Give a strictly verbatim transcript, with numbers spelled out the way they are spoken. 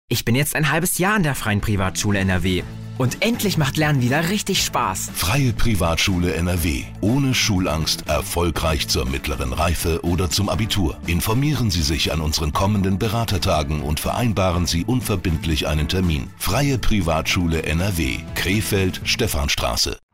Ich bin jetzt ein halbes Jahr an der Freien Privatschule N R W. Und endlich macht Lernen wieder richtig Spaß. Freie Privatschule N R W. Ohne Schulangst, erfolgreich zur mittleren Reife oder zum Abitur. Informieren Sie sich an unseren kommenden Beratertagen und vereinbaren Sie unverbindlich einen Termin. Freie Privatschule N R W. Krefeld, Stephanstraße.